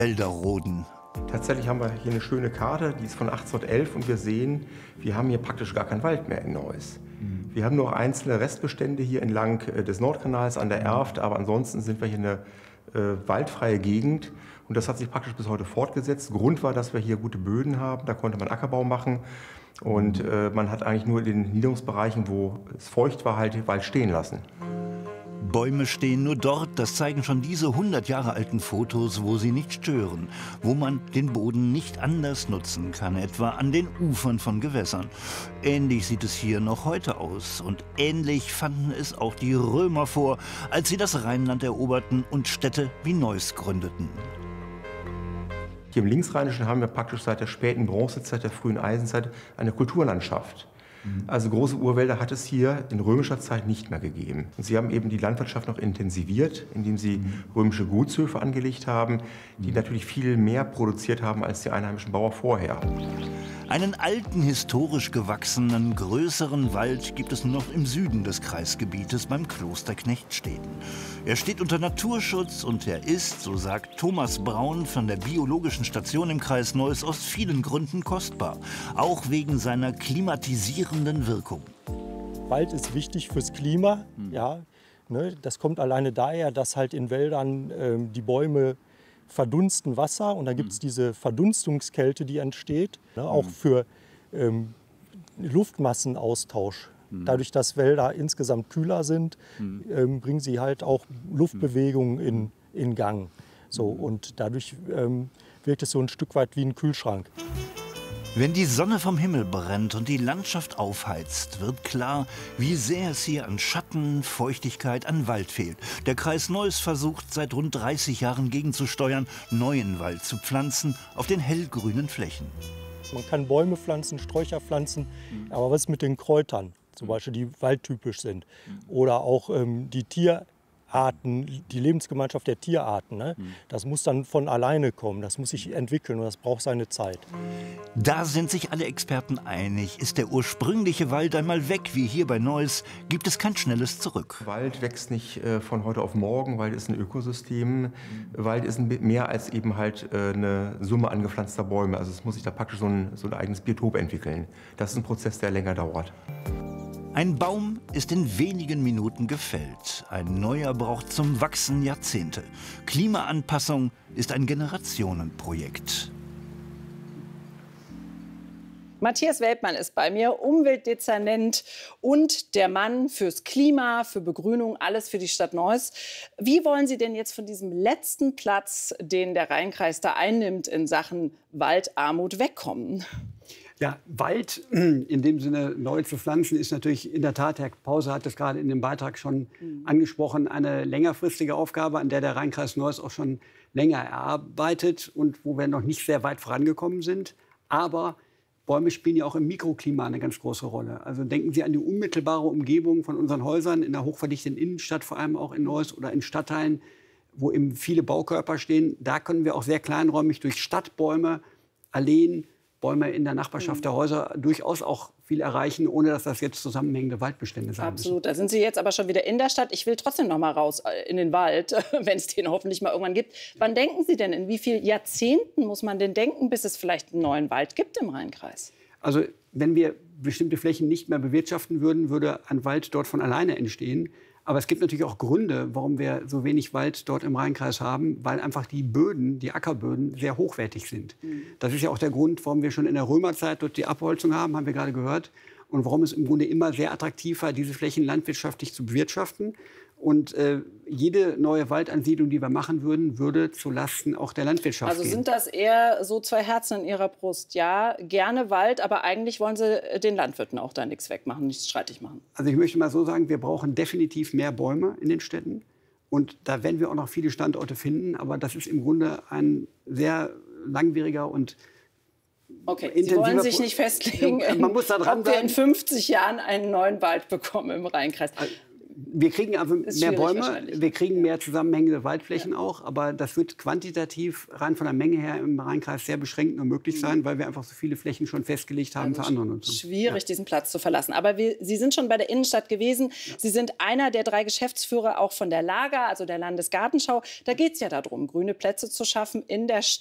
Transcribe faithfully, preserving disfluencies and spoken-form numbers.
Wälder roden. Tatsächlich haben wir hier eine schöne Karte, die ist von achtzehnhundertelf und wir sehen, wir haben hier praktisch gar keinen Wald mehr in Neuss. Mhm. Wir haben nur einzelne Restbestände hier entlang des Nordkanals an der Erft, aber ansonsten sind wir hier eine äh, waldfreie Gegend und das hat sich praktisch bis heute fortgesetzt. Grund war, dass wir hier gute Böden haben, da konnte man Ackerbau machen und äh, man hat eigentlich nur in den Niederungsbereichen, wo es feucht war, halt den Wald stehen lassen. Bäume stehen nur dort, das zeigen schon diese hundert Jahre alten Fotos, wo sie nicht stören, wo man den Boden nicht anders nutzen kann, etwa an den Ufern von Gewässern. Ähnlich sieht es hier noch heute aus und ähnlich fanden es auch die Römer vor, als sie das Rheinland eroberten und Städte wie Neuss gründeten. Hier im Linksrheinischen haben wir praktisch seit der späten Bronzezeit, der frühen Eisenzeit eine Kulturlandschaft. Also große Urwälder hat es hier in römischer Zeit nicht mehr gegeben. Und sie haben eben die Landwirtschaft noch intensiviert, indem sie römische Gutshöfe angelegt haben, die natürlich viel mehr produziert haben als die einheimischen Bauern vorher. Einen alten, historisch gewachsenen, größeren Wald gibt es nur noch im Süden des Kreisgebietes beim Kloster Knechtsteden. Er steht unter Naturschutz und er ist, so sagt Thomas Braun von der Biologischen Station im Kreis Neuss, aus vielen Gründen kostbar. Auch wegen seiner klimatisierenden Wirkung. Wald ist wichtig fürs Klima. Ja, ne, das kommt alleine daher, dass halt in Wäldern ähm, die Bäume verdunsten Wasser und dann gibt es diese Verdunstungskälte, die entsteht, ne, auch für ähm, Luftmassenaustausch. Dadurch, dass Wälder insgesamt kühler sind, ähm, bringen sie halt auch Luftbewegungen in, in Gang. So, und dadurch ähm, wirkt es so ein Stück weit wie ein Kühlschrank. Wenn die Sonne vom Himmel brennt und die Landschaft aufheizt, wird klar, wie sehr es hier an Schatten, Feuchtigkeit, an Wald fehlt. Der Kreis Neuss versucht seit rund dreißig Jahren gegenzusteuern, neuen Wald zu pflanzen auf den hellgrünen Flächen. Man kann Bäume pflanzen, Sträucher pflanzen, aber was ist mit den Kräutern, zum Beispiel, die waldtypisch sind? Oder auch ähm, die Tierarten, die Lebensgemeinschaft der Tierarten. Ne? Das muss dann von alleine kommen, das muss sich entwickeln und das braucht seine Zeit. Da sind sich alle Experten einig. Ist der ursprüngliche Wald einmal weg, wie hier bei Neuss, gibt es kein schnelles Zurück. Wald wächst nicht äh, von heute auf morgen. Wald ist ein Ökosystem. Mhm. Wald ist ein mehr als eben halt äh, eine Summe angepflanzter Bäume. Also es muss sich da praktisch so ein, so ein eigenes Biotop entwickeln. Das ist ein Prozess, der länger dauert. Ein Baum ist in wenigen Minuten gefällt. Ein neuer braucht zum Wachsen Jahrzehnte. Klimaanpassung ist ein Generationenprojekt. Matthias Weltmann ist bei mir, Umweltdezernent und der Mann fürs Klima, für Begrünung, alles für die Stadt Neuss. Wie wollen Sie denn jetzt von diesem letzten Platz, den der Rheinkreis da einnimmt in Sachen Waldarmut, wegkommen? Ja, Wald in dem Sinne neu zu pflanzen ist natürlich in der Tat, Herr Pause hat es gerade in dem Beitrag schon mhm. angesprochen, eine längerfristige Aufgabe, an der der Rheinkreis Neuss auch schon länger erarbeitet und wo wir noch nicht sehr weit vorangekommen sind. Aber Bäume spielen ja auch im Mikroklima eine ganz große Rolle. Also denken Sie an die unmittelbare Umgebung von unseren Häusern in der hochverdichteten Innenstadt, vor allem auch in Neuss oder in Stadtteilen, wo eben viele Baukörper stehen. Da können wir auch sehr kleinräumig durch Stadtbäume, Alleen, Bäume in der Nachbarschaft der Häuser durchaus auch viel erreichen, ohne dass das jetzt zusammenhängende Waldbestände sein müssen. Absolut. Da sind Sie jetzt aber schon wieder in der Stadt. Ich will trotzdem noch mal raus in den Wald, wenn es den hoffentlich mal irgendwann gibt. Wann denken Sie denn, in wie vielen Jahrzehnten muss man denn denken, bis es vielleicht einen neuen Wald gibt im Rheinkreis? Also wenn wir bestimmte Flächen nicht mehr bewirtschaften würden, würde ein Wald dort von alleine entstehen. Aber es gibt natürlich auch Gründe, warum wir so wenig Wald dort im Rheinkreis haben, weil einfach die Böden, die Ackerböden, sehr hochwertig sind. Mhm. Das ist ja auch der Grund, warum wir schon in der Römerzeit dort die Abholzung haben, haben wir gerade gehört. Und warum es im Grunde immer sehr attraktiv war, diese Flächen landwirtschaftlich zu bewirtschaften. Und äh, jede neue Waldansiedlung, die wir machen würden, würde zulasten auch der Landwirtschaft Also gehen. sind das eher so zwei Herzen in Ihrer Brust? Ja, gerne Wald, aber eigentlich wollen Sie den Landwirten auch da nichts wegmachen, nichts streitig machen. Also ich möchte mal so sagen, wir brauchen definitiv mehr Bäume in den Städten. Und da werden wir auch noch viele Standorte finden. Aber das ist im Grunde ein sehr langwieriger und Okay, Sie wollen sich nicht festlegen, Man muss da dran ob wir in fünfzig Jahren einen neuen Wald bekommen im Rheinkreis. Wir kriegen also Ist mehr schwierig Bäume, wahrscheinlich. wir kriegen mehr zusammenhängende Waldflächen auch, aber das wird quantitativ rein von der Menge her im Rheinkreis sehr beschränkt nur möglich sein, weil wir einfach so viele Flächen schon festgelegt haben für andere Nutzung. Schwierig, diesen Platz zu verlassen. Aber wir, Sie sind schon bei der Innenstadt gewesen. Sie sind einer der drei Geschäftsführer auch von der Lager, also der Landesgartenschau. Da geht es ja darum, grüne Plätze zu schaffen in der